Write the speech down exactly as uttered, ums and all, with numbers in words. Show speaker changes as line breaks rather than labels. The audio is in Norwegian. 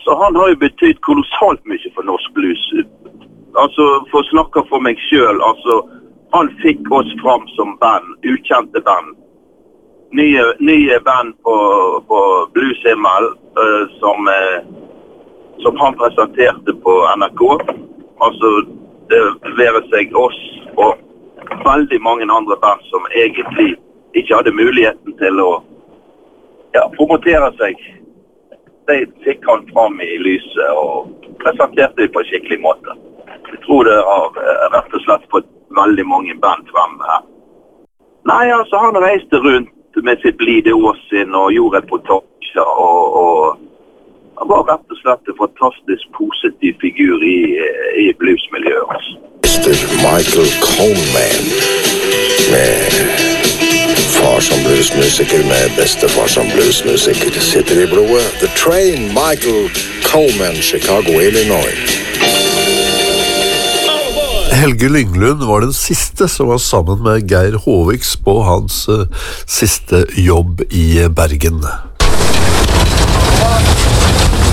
Så han har jo betydd kolossalt mye for norsk blues. Altså, for å snakke for meg selv, altså, han fikk oss fram som band, ukjente band. Nye, nye band på, på Blueshimmel, uh, som, uh, som han presenterte på N R K. Altså, det være seg oss og veldig mange andre band som egentlig ikke hadde muligheten til å ja, promotere seg. De fikk han fram i lyset og presenterte det på en skikkelig måte. Jeg tror det har rett og slett fått veldig mange band frem her. Nei, altså han reiste rundt med sitt blide åsinn og gjorde reportasjer og, og han var rett og slett en fantastisk positiv figur i, i bluesmiljøet. Altså.
mister Michael Coleman med far som bluesmusiker med bestefar som bluesmusiker sitter i blodet. The Train, Michael Coleman, Chicago, Illinois.
Helge Lynglund var den siste som var sammen med Geir Håviks på hans uh, siste jobb i Bergen.